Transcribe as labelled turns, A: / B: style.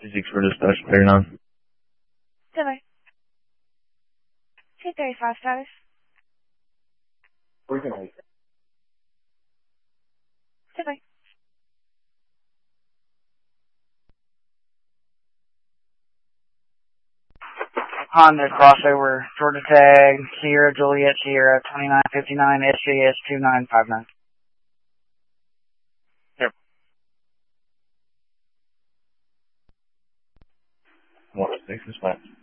A: Physics for dispatch, clear now.
B: Silver. 235 status. Silver.
C: Honda crossover, Georgia tag, Sierra Juliet Sierra 2959 SJS 2959.
A: Yep. 1-6 dispatch.